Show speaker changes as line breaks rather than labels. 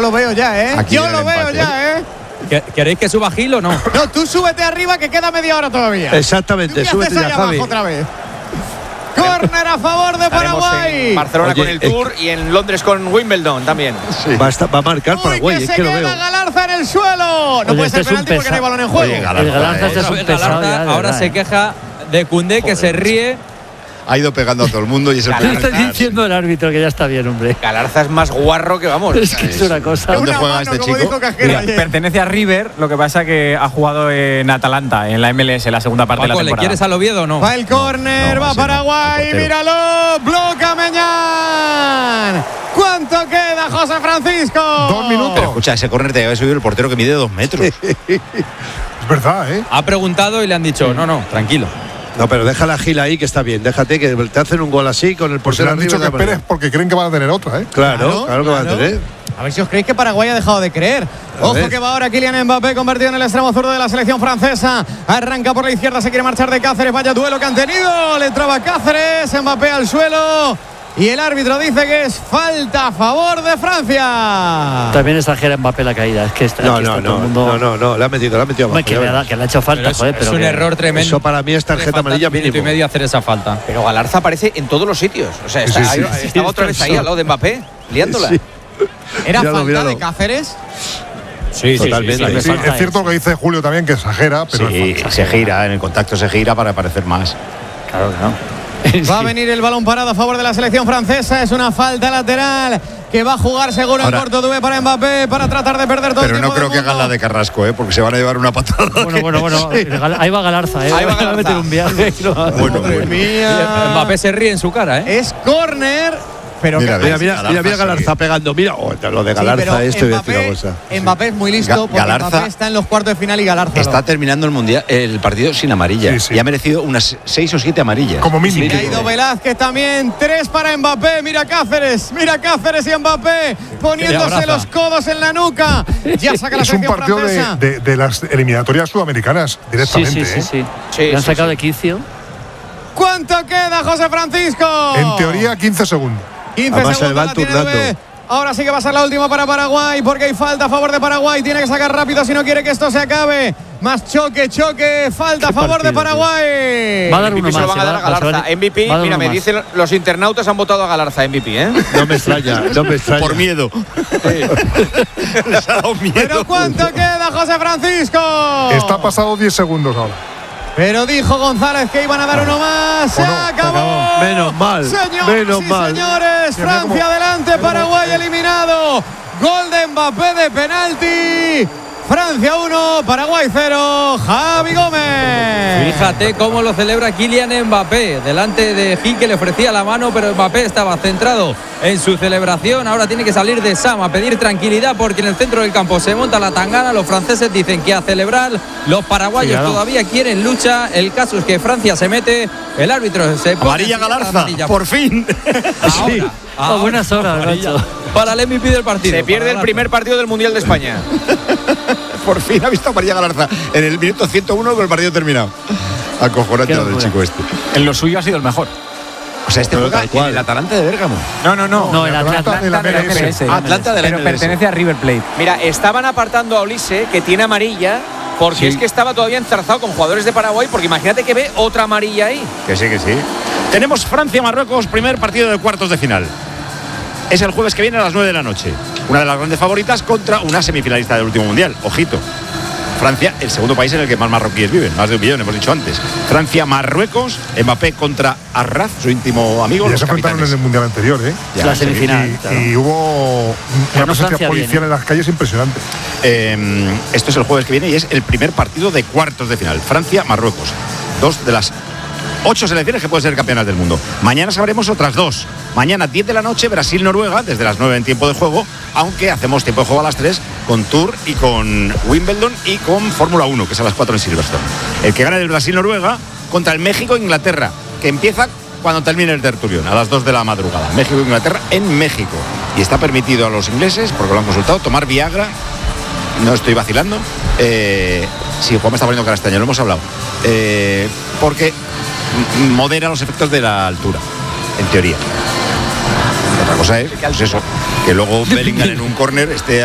lo veo ya, ¿eh?
Aquí
Yo
viene
lo
el
veo
empate,
ya, ¿eh?
¿Queréis que suba Gil o no?
No, tú súbete arriba que queda media hora todavía.
Exactamente,
¿Tú qué
súbete
haces
ya,
ahí
Javi.
abajo otra vez? Córner a favor de
Estaremos
Paraguay.
en Barcelona
Oye,
con el Tour y en Londres con Wimbledon también.
Va a marcar Paraguay,
Uy,
es
que
que
se
lo
queda
veo.
Galarza en el suelo. No
Oye,
puede
este
ser
es un
penalti porque no hay balón en juego.
Oye,
El Galarza este es un pesado
Galarza
ya, de
ahora
verdad,
se queja de Koundé, que se ríe.
Ha ido pegando a todo el mundo y es el
¿Qué
primer.
está diciendo el árbitro? Que ya está bien, hombre.
Galarza es más guarro que vamos.
Es que es una cosa.
¿Dónde
Una
juega
mano,
este
como
chico?
dijo Cajero
Mira,
ayer.
pertenece a River, lo que pasa que ha jugado en Atalanta, en la MLS, en la segunda parte
Paco,
de la
¿le
temporada.
quieres al Oviedo o no?
Va el córner,
no,
va
ese no,
Paraguay,
al portero.
míralo, bloca Meñán. ¿Cuánto queda, José Francisco?
2 minutos.
Pero escucha, ese córner te había subido el portero que mide 2 metros.
Es verdad, ¿eh?
Ha preguntado y le han dicho, no, tranquilo.
No, pero deja la Gila ahí que está bien. Déjate que te hacen un gol así con el
Pues se
portero
le han dicho que
arriba.
esperes porque creen que van a tener otra, ¿eh?
Claro que va a tener.
A ver si os creéis que Paraguay ha dejado de creer. Ojo
ver.
que va ahora Kylian Mbappé, convertido en el extremo zurdo de la selección francesa. Arranca por la izquierda, se quiere marchar de Cáceres. Vaya duelo que han tenido. Le traba Cáceres, Mbappé al suelo. Y el árbitro dice que es falta a favor de Francia.
También exagera Mbappé la caída. Es que está,
No,
aquí está
no,
todo el
no,
mundo.
no, le ha metido abajo.
Hombre, que,
ya verás.
que le ha hecho falta,
Pero es,
joder.
es
Pero
un
que-
error tremendo.
Eso para mí es tarjeta
Le falta
amarilla
un minuto
mínimo.
y medio hacer esa falta.
Pero Galarza aparece en todos los sitios. O sea, está,
Sí, sí,
ahí-
sí.
estaba otra vez ahí al lado de Mbappé, liándola.
Sí.
¿Era
Míralo,
falta
míralo.
de Cáceres?
Sí,
Totalmente.
me
Sí,
falta
es cierto lo que dice Julio también, que exagera, pero
Sí, se gira, en el contacto se gira para parecer más.
Claro que no.
Va a venir el balón parado a favor de la selección francesa. Es una falta lateral que va a jugar seguro
Ahora-
en corto Dubé para Mbappé para tratar de perder todo
Pero
el
no
tiempo
creo
del
que hagan
mundo.
la de Carrasco, porque se van a llevar una patada.
Bueno. Ahí va Galarza, ¿eh?
Ahí va
a
Galarza.
meter un viaje.
Bueno,
Madre mía.
Mbappé se ríe en su cara, ¿eh?
Es córner. Pero
Mira,
que-
Mira Galarza pegando. Mira, lo de
Sí, pero
Galarza, esto voy a decir una
Mbappé,
cosa.
Mbappé es muy listo porque
Galarza
Mbappé está en los cuartos de final y Galarza
Está
no.
terminando el mundial, el partido sin amarilla.
Sí, sí.
Y ha merecido unas 6 o 7 amarillas.
como mínimo.
Ha ido Velázquez también, 3 para Mbappé, mira Cáceres y Mbappé poniéndose
abraza.
los codos en la nuca. Ya saca la
Es un
selección
partido
francesa.
de las eliminatorias sudamericanas
Sí,
directamente.
sí.
Sí,
Le han
sí,
sacado
sí.
de quicio.
¿Cuánto queda, José Francisco?
En teoría, 15 segundos.
15
Además, se
segundos
van
la tiene
turnando.
Dubé. Ahora sí que va a ser la última para Paraguay porque hay falta a favor de Paraguay. Tiene que sacar rápido si no quiere que esto se acabe. Más choque, falta a
Qué
favor de
partido,
Paraguay.
Va a dar
MVP
uno
se lo
más.
van a dar a Galarza. MVP,
va a dar
mira,
uno
me
más.
dicen los internautas han votado a Galarza MVP, ¿eh?
No me extraña.
Por miedo. Les ha dado miedo.
¿Pero cuánto queda, José Francisco?
Está pasado 10 segundos ahora.
Pero dijo González que iban a dar uno más. ¡Se
O no,
acabó!
Menos mal.
Señores y señores, Francia adelante, Paraguay eliminado. Gol de Mbappé de penalti. Francia 1, Paraguay 0. Javi Gómez.
Fíjate cómo lo celebra Kylian Mbappé. Delante de Gil, que le ofrecía la mano, pero Mbappé estaba centrado en su celebración. Ahora tiene que salir de Sam a pedir tranquilidad porque en el centro del campo se monta la tangana. Los franceses dicen que a celebrar. Los paraguayos
Sí, claro.
todavía quieren lucha. El caso es que Francia se mete. El árbitro se pone
Amarilla Galarza,
amarilla.
por fin.
Ahora,
A buenas horas,
amarilla
macho.
para el MVP del partido.
Se pierde
para
el
Galarza.
primer partido del Mundial de España.
Por fin ha visto a María Galarza en el minuto 101 con el partido terminado. Acojonante
Qué
lo del
locura.
chico este.
En lo suyo ha sido el mejor.
O sea, este
Pero
juega
tal cual.
en el Atalanta de Bérgamo.
No, el Atlanta
de la
de la
MLS.
MLS.
Atlanta de la
Pero
MLS.
pertenece a River Plate.
Mira, estaban apartando a Olise, que tiene amarilla, porque
Sí.
es que estaba todavía enzarzado con jugadores de Paraguay, porque imagínate que ve otra amarilla ahí.
Que sí, que sí. Tenemos Francia-Marruecos, primer partido de cuartos de final. Es el jueves que viene a las 9 de la noche. Una de las grandes favoritas contra una semifinalista del último mundial. Ojito. Francia, el segundo país en el que más marroquíes viven, más de 1 millón, hemos dicho antes. Francia-Marruecos, Mbappé contra Arraz, su íntimo amigo.
Ya
Los
se enfrentaron en
capitanes.
el Mundial anterior, ¿eh?
Ya,
La
sí.
semifinal. claro.
Y hubo una
Pero no
presencia
Francia
policial
viene.
en las calles impresionante.
Esto es el jueves que viene y es el primer partido de cuartos de final. Francia-Marruecos. 2 de las 8 selecciones que pueden ser campeonas del mundo. Mañana sabremos otras 2. Mañana 10 de la noche Brasil-Noruega, desde las 9 en tiempo de juego, aunque hacemos tiempo de juego a las 3 con Tour y con Wimbledon y con Fórmula 1, que es a las 4 en Silverstone. El que gane del Brasil-Noruega contra el México-Inglaterra, que empieza cuando termine el tertulión, a las 2 de la madrugada. México-Inglaterra en México. Y está permitido a los ingleses, porque lo han consultado, tomar Viagra. No estoy vacilando. Sí, Juan me está poniendo cara este año, lo hemos hablado. Porque modera los efectos de la altura, en teoría. Otra cosa es, pues eso, que luego Bellingham en un córner esté